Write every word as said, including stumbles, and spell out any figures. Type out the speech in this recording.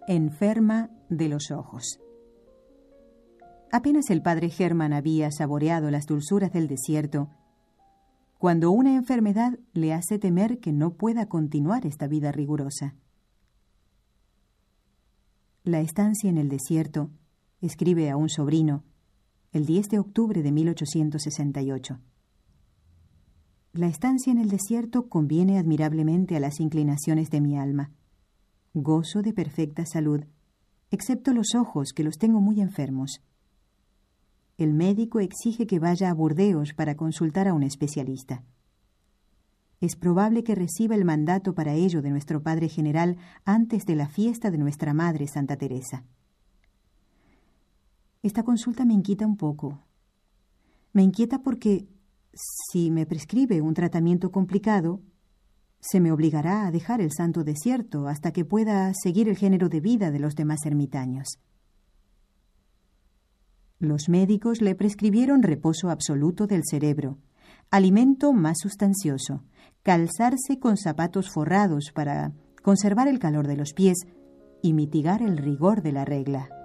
Enferma de los ojos. Apenas el padre Hermann había saboreado las dulzuras del desierto, cuando una enfermedad le hace temer que no pueda continuar esta vida rigurosa. La estancia en el desierto, escribe a un sobrino, el diez de octubre de mil ochocientos sesenta y ocho. La estancia en el desierto conviene admirablemente a las inclinaciones de mi alma. Gozo de perfecta salud, excepto los ojos, que los tengo muy enfermos. El médico exige que vaya a Burdeos para consultar a un especialista. Es probable que reciba el mandato para ello de nuestro Padre General antes de la fiesta de nuestra Madre Santa Teresa. Esta consulta me inquieta un poco. Me inquieta porque, si me prescribe un tratamiento complicado, se me obligará a dejar el santo desierto hasta que pueda seguir el género de vida de los demás ermitaños. Los médicos le prescribieron reposo absoluto del cerebro, alimento más sustancioso, calzarse con zapatos forrados para conservar el calor de los pies y mitigar el rigor de la regla.